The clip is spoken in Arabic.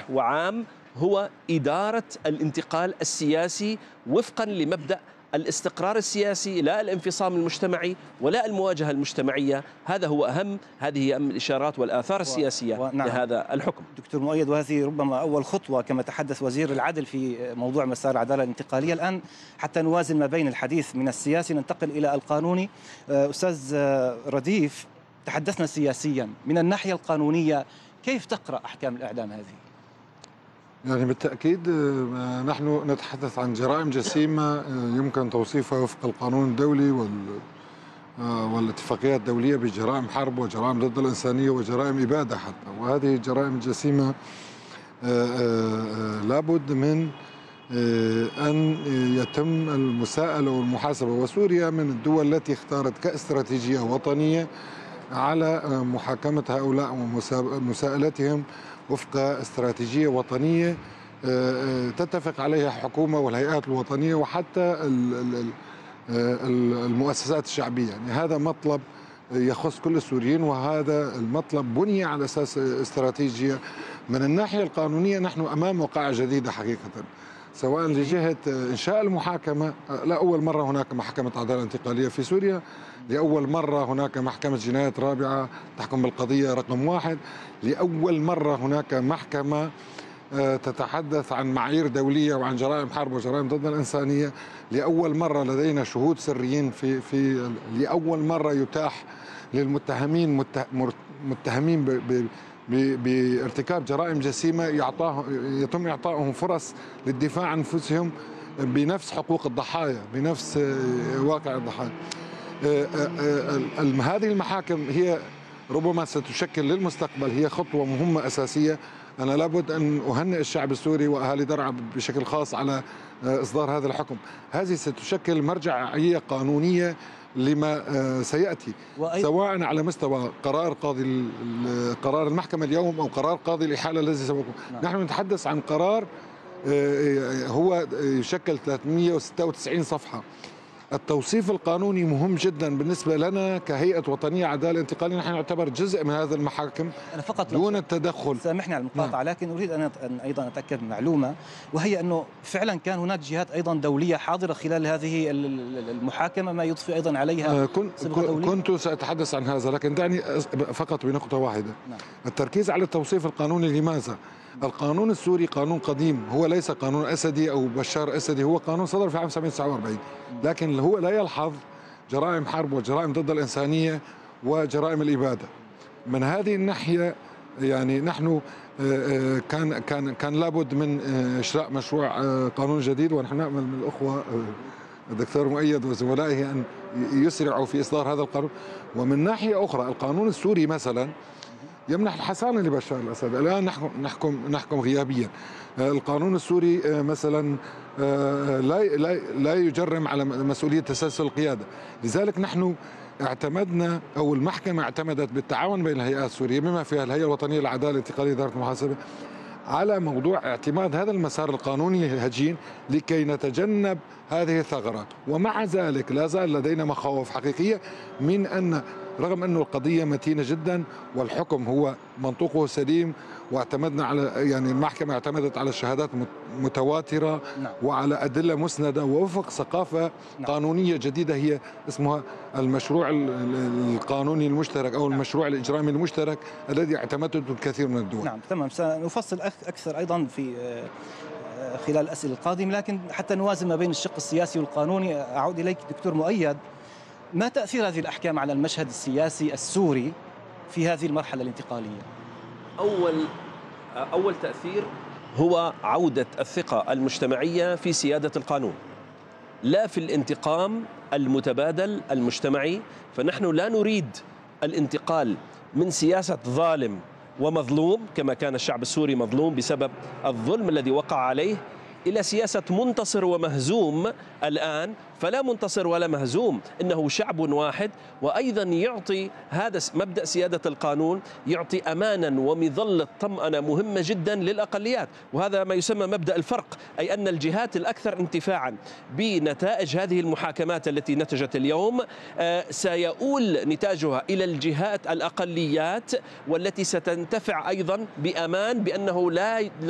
واضح وعام، هو إدارة الانتقال السياسي وفقا لمبدأ الاستقرار السياسي، لا الانفصام المجتمعي ولا المواجهة المجتمعية. هذه هي أهم الإشارات والآثار السياسية لهذا الحكم. دكتور مؤيد، وهذه ربما أول خطوة كما تحدث وزير العدل في موضوع مسار العدالة الانتقالية. الآن حتى نوازن ما بين الحديث من السياسي ننتقل إلى القانوني. أستاذ رديف، تحدثنا سياسيا، من الناحية القانونية كيف تقرأ أحكام الإعدام هذه؟ يعني بالتأكيد نحن نتحدث عن جرائم جسيمة يمكن توصيفها وفق القانون الدولي والاتفاقيات الدولية بجرائم حرب وجرائم ضد الإنسانية وجرائم إبادة حتى. وهذه الجرائم الجسيمة لابد من أن يتم المساءلة والمحاسبة، وسوريا من الدول التي اختارت كاستراتيجية وطنية على محاكمة هؤلاء ومساءلتهم وفق استراتيجية وطنية تتفق عليها الحكومة والهيئات الوطنية وحتى المؤسسات الشعبية. يعني هذا مطلب يخص كل السوريين، وهذا المطلب بني على أساس استراتيجية. من الناحية القانونية نحن أمام وقائع جديدة حقيقة، سواء لجهة إنشاء المحاكمة. لأول مرة هناك محكمة عدالة انتقالية في سوريا، لأول مرة هناك محكمة جنايات رابعة تحكم بالقضية رقم 1، لأول مرة هناك محكمة تتحدث عن معايير دولية وعن جرائم حرب وجرائم ضد الإنسانية، لأول مرة لدينا شهود سريين لأول مرة يتاح للمتهمين متهمين بارتكاب جرائم جسيمة يتم إعطائهم فرص للدفاع عن أنفسهم بنفس حقوق الضحايا، بنفس واقع الضحايا. هذه المحاكم هي ربما ستشكل للمستقبل هي خطوة مهمة أساسية. أنا لابد أن أهنئ الشعب السوري وأهالي درعا بشكل خاص على إصدار هذا الحكم. هذه ستشكل مرجعية قانونية لما سيأتي، سواء على مستوى قرار المحكمة اليوم أو قرار قاضي الإحالة الذي سبقه. نحن نتحدث عن قرار هو يشكل 396 صفحة. التوصيف القانوني مهم جدا بالنسبة لنا كهيئة وطنية عدالة انتقالية. نحن نعتبر جزء من هذا المحاكم أنا فقط دون التدخل. سامحني على المقاطعة، لكن أريد أن أيضا أتأكد من معلومة، وهي أنه فعلا كان هناك جهات أيضا دولية حاضرة خلال هذه المحاكمة، ما يضفي أيضا عليها كنت سأتحدث عن هذا، لكن دعني فقط بنقطة واحدة. التركيز على التوصيف القانوني. لماذا؟ القانون السوري قانون قديم، هو ليس قانون أسدي أو بشار أسدي، هو قانون صدر في عام 1949، لكن هو لا يلحظ جرائم حرب وجرائم ضد الإنسانية وجرائم الإبادة. من هذه الناحية يعني نحن كان لابد من إشراء مشروع قانون جديد، ونحن نأمل من الأخوة الدكتور مؤيد وزملائه أن يسرعوا في إصدار هذا القانون. ومن ناحية أخرى القانون السوري مثلا يمنح الحصانة لبشار الأسد. الآن نحكم غيابيا. القانون السوري مثلا لا يجرم على مسؤولية تسلسل القيادة. لذلك نحن اعتمدنا أو المحكمة اعتمدت بالتعاون بين الهيئات السورية بما فيها الهيئة الوطنية للعدالة الانتقالية إدارة المحاسبة على موضوع اعتماد هذا المسار القانوني الهجين لكي نتجنب هذه الثغرات. ومع ذلك لا زال لدينا مخاوف حقيقية من أن رغم أن القضية متينة جدا والحكم هو منطوقه سليم، واعتمدنا على يعني المحكمة اعتمدت على شهادات متواترة وعلى أدلة مسندة ووفق ثقافة قانونية جديدة هي اسمها المشروع القانوني المشترك أو المشروع الإجرامي المشترك الذي اعتمدته الكثير من الدول. نعم تمام، سنفصل أكثر أيضا في خلال الأسئلة القادمة، لكن حتى نوازن ما بين الشق السياسي والقانوني أعود إليك دكتور مؤيد. ما تأثير هذه الأحكام على المشهد السياسي السوري في هذه المرحلة الانتقالية؟ أول تأثير هو عودة الثقة المجتمعية في سيادة القانون، لا في الانتقام المتبادل المجتمعي. فنحن لا نريد الانتقال من سياسة ظالم ومظلوم كما كان الشعب السوري مظلوم بسبب الظلم الذي وقع عليه إلى سياسة منتصر ومهزوم. الآن فلا منتصر ولا مهزوم، إنه شعب واحد. وأيضا يعطي هذا مبدأ سيادة القانون يعطي أمانا ومظلة طمأنة مهمة جدا للأقليات، وهذا ما يسمى مبدأ الفرق، أي أن الجهات الأكثر انتفاعا بنتائج هذه المحاكمات التي نتجت اليوم سيؤول نتاجها إلى الجهات الأقليات والتي ستنتفع أيضا بأمان بأنه لا